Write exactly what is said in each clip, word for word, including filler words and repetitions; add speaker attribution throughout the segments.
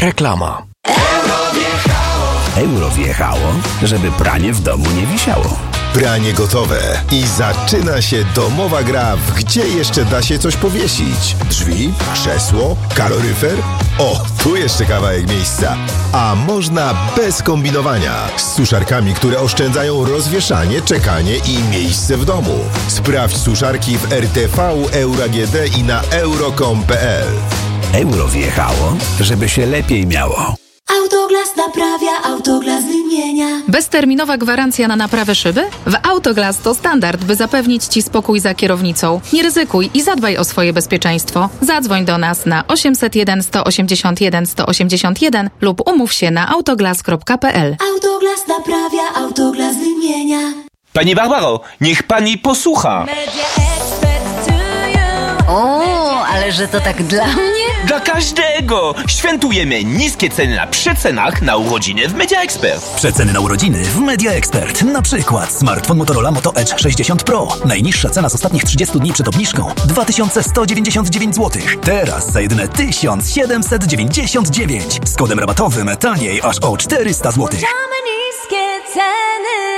Speaker 1: Reklama.
Speaker 2: Euro wjechało, żeby pranie w domu nie wisiało.
Speaker 3: Pranie gotowe i zaczyna się domowa gra w gdzie jeszcze da się coś powiesić. Drzwi, krzesło, kaloryfer? O, tu jeszcze kawałek miejsca. A można bez kombinowania. Z suszarkami, które oszczędzają rozwieszanie, czekanie i miejsce w domu. Sprawdź suszarki w R T V, Euro A G D i na euro kropka com kropka p l.
Speaker 2: Euro wjechało, żeby się lepiej miało.
Speaker 4: Autoglas naprawia, Autoglas wymienia.
Speaker 5: Bezterminowa gwarancja na naprawę szyby? W Autoglas to standard, by zapewnić Ci spokój za kierownicą. Nie ryzykuj i zadbaj o swoje bezpieczeństwo. Zadzwoń do nas na osiemset jeden, sto osiemdziesiąt jeden, sto osiemdziesiąt jeden lub umów się na autoglas kropka p l.
Speaker 4: Autoglas naprawia, Autoglas wymienia.
Speaker 6: Pani Barbaro, niech pani posłucha.
Speaker 7: O, ale że to tak dla mnie?
Speaker 6: Dla każdego! Świętujemy niskie ceny na przecenach na urodziny w Media Expert.
Speaker 8: Przeceny na urodziny w Media Expert. Na przykład smartfon Motorola Moto Edge sześćdziesiąt Pro. Najniższa cena z ostatnich trzydziestu dni przed obniżką dwa tysiące sto dziewięćdziesiąt dziewięć złotych. Teraz za jedyne tysiąc siedemset dziewięćdziesiąt dziewięć. Z kodem rabatowym taniej aż o czterysta złotych.
Speaker 4: Niskie ceny.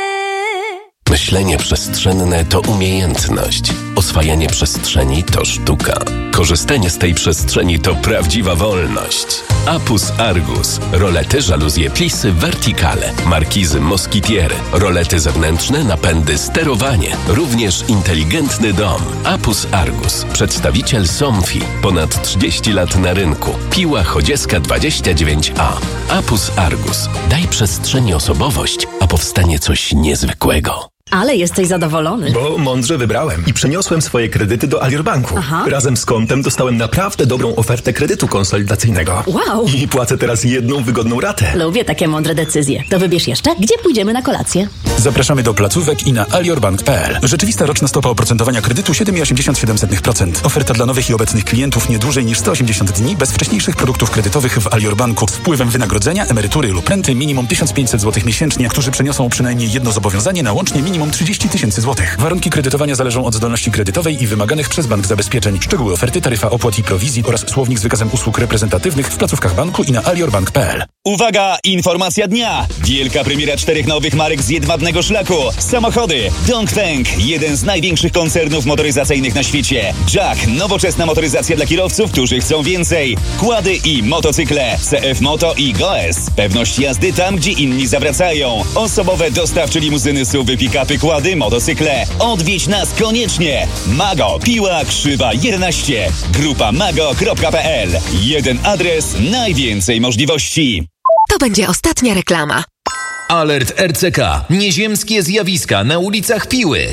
Speaker 1: Myślenie przestrzenne to umiejętność. Oswajanie przestrzeni to sztuka. Korzystanie z tej przestrzeni to prawdziwa wolność. Apus Argus. Rolety, żaluzje, plisy, vertikale. Markizy, moskitiery. Rolety zewnętrzne, napędy, sterowanie. Również inteligentny dom. Apus Argus. Przedstawiciel Somfi. Ponad trzydzieści lat na rynku. Piła Chodzieska dwadzieścia dziewięć A. Apus Argus. Daj przestrzeni osobowość, a powstanie coś niezwykłego.
Speaker 7: Ale jesteś zadowolony.
Speaker 9: Bo mądrze wybrałem i przeniosłem swoje kredyty do Alior Banku.
Speaker 7: Aha.
Speaker 9: Razem z kontem dostałem naprawdę dobrą ofertę kredytu konsolidacyjnego.
Speaker 7: Wow.
Speaker 9: I płacę teraz jedną wygodną ratę.
Speaker 7: Lubię takie mądre decyzje. To wybierz jeszcze, gdzie pójdziemy na kolację.
Speaker 10: Zapraszamy do placówek i na aliorbank kropka p l. Rzeczywista roczna stopa oprocentowania kredytu siedem przecinek osiemdziesiąt siedem procent. Oferta dla nowych i obecnych klientów nie dłużej niż sto osiemdziesiąt dni bez wcześniejszych produktów kredytowych w Alior Banku z wpływem wynagrodzenia, emerytury lub renty minimum tysiąc pięćset złotych miesięcznie, którzy przeniosą przynajmniej jedno zobowiązanie na łącznie minimum trzydzieści tysięcy złotych. Warunki kredytowania zależą od zdolności kredytowej i wymaganych przez bank zabezpieczeń. Szczegóły oferty, taryfa opłat i prowizji oraz słownik z wykazem usług reprezentatywnych w placówkach banku i na aliorbank kropka p l.
Speaker 11: Uwaga! Informacja dnia! Wielka premiera czterech nowych marek z jedwabnego szlaku. Samochody. Dongfeng, jeden z największych koncernów motoryzacyjnych na świecie. Jack, nowoczesna motoryzacja dla kierowców, którzy chcą więcej. Kłady i motocykle. C F Moto i Goes. Pewność jazdy tam, gdzie inni zawracają. Osobowe dostawcze limuzyny, S U V-y, pick-upy, kłady, motocykle. Odwiedź nas koniecznie. Mago, Piła Krzywa jedenaście. Grupa mago kropka p l. Jeden adres, najwięcej możliwości.
Speaker 12: To będzie ostatnia reklama.
Speaker 13: Alert R C K. Nieziemskie zjawiska na ulicach Piły.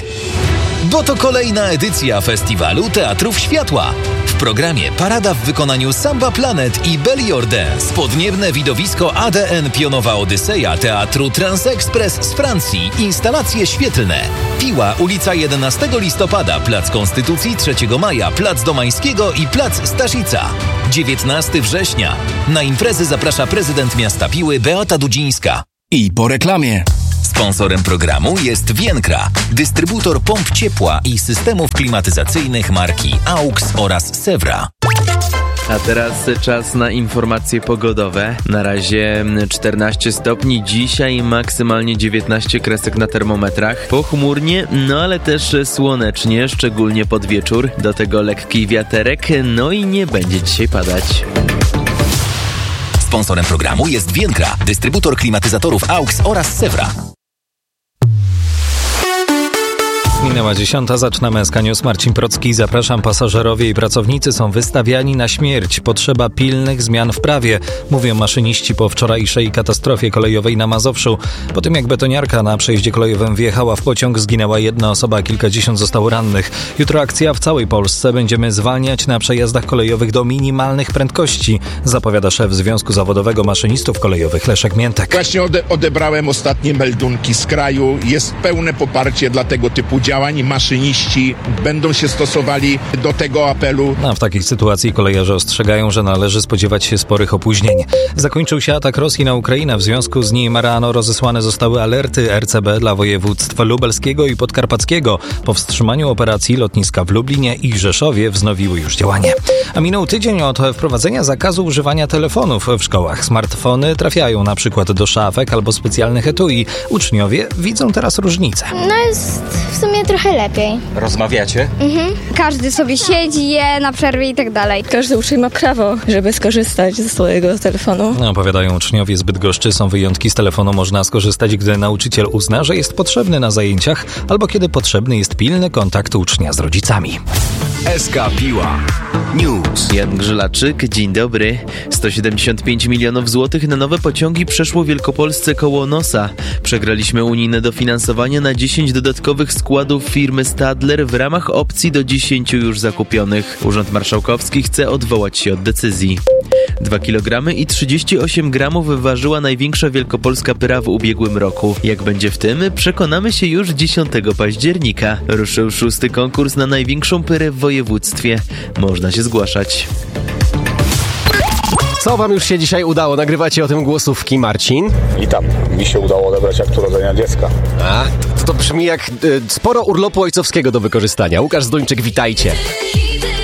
Speaker 13: Bo to kolejna edycja Festiwalu Teatrów Światła. W programie parada w wykonaniu Samba Planet i Bellior Dance. Podniebne widowisko A D N Pionowa Odyseja Teatru Transexpress z Francji. Instalacje świetlne. Piła, ulica jedenastego listopada, Plac Konstytucji, trzeciego maja, Plac Domańskiego i Plac Staszica. dziewiętnastego września. Na imprezy zaprasza prezydent miasta Piły Beata Dudzińska.
Speaker 2: I po reklamie.
Speaker 13: Sponsorem programu jest Vienkra, dystrybutor pomp ciepła i systemów klimatyzacyjnych marki AUX oraz Sewra.
Speaker 14: A teraz czas na informacje pogodowe. Na razie czternaście stopni, dzisiaj maksymalnie dziewiętnaście kresek na termometrach. Pochmurnie, no ale też słonecznie, szczególnie pod wieczór. Do tego lekki wiaterek, no i nie będzie dzisiaj padać.
Speaker 13: Sponsorem programu jest Vienkra, dystrybutor klimatyzatorów AUX oraz Sewra.
Speaker 15: Minęła dziesiąta, zaczynamy S K News. Marcin Procki, zapraszam. Pasażerowie i pracownicy są wystawiani na śmierć. Potrzeba pilnych zmian w prawie, mówią maszyniści po wczorajszej katastrofie kolejowej na Mazowszu. Po tym jak betoniarka na przejeździe kolejowym wjechała w pociąg, zginęła jedna osoba, a kilkadziesiąt zostało rannych. Jutro akcja w całej Polsce. Będziemy zwalniać na przejazdach kolejowych do minimalnych prędkości, zapowiada szef Związku Zawodowego Maszynistów Kolejowych Leszek Miętek.
Speaker 16: Właśnie ode- odebrałem ostatnie meldunki z kraju. Jest pełne poparcie dla tego typu działań. działań. Maszyniści będą się stosowali do tego apelu.
Speaker 15: A w takiej sytuacji kolejarze ostrzegają, że należy spodziewać się sporych opóźnień. Zakończył się atak Rosji na Ukrainę. W związku z nim rano rozesłane zostały alerty R C B dla województw lubelskiego i podkarpackiego. Po wstrzymaniu operacji lotniska w Lublinie i Rzeszowie wznowiły już działanie. A minął tydzień od wprowadzenia zakazu używania telefonów w szkołach. Smartfony trafiają na przykład do szafek albo specjalnych etui. Uczniowie widzą teraz różnicę.
Speaker 17: No jest w sumie trochę lepiej.
Speaker 18: Rozmawiacie?
Speaker 17: Mhm. Każdy sobie siedzi, je na przerwie i tak dalej.
Speaker 19: Każdy uczeń ma prawo, żeby skorzystać ze swojego telefonu.
Speaker 15: Opowiadają uczniowie z Bydgoszczy. Są wyjątki, z telefonu można skorzystać, gdy nauczyciel uzna, że jest potrzebny na zajęciach albo kiedy potrzebny jest pilny kontakt ucznia z rodzicami.
Speaker 2: S K Piła News.
Speaker 14: Jan Grzelaczyk, dzień dobry. sto siedemdziesiąt pięć milionów złotych na nowe pociągi przeszło Wielkopolsce koło nosa. Przegraliśmy unijne dofinansowanie na dziesięć dodatkowych składów firmy Stadler w ramach opcji do dziesięciu już zakupionych. Urząd Marszałkowski chce odwołać się od decyzji. dwa kilogramy i trzydzieści osiem gramów ważyła największa wielkopolska pyra w ubiegłym roku. Jak będzie w tym, przekonamy się już dziesiątego października. Ruszył szósty konkurs na największą pyrę w województwie. Można się zgłaszać.
Speaker 20: Co wam już się dzisiaj udało? Nagrywacie o tym głosówki, Marcin?
Speaker 21: I tam, mi się udało odebrać akt urodzenia dziecka.
Speaker 20: A, to, to brzmi jak y, sporo urlopu ojcowskiego do wykorzystania. Łukasz Zduńczyk, witajcie.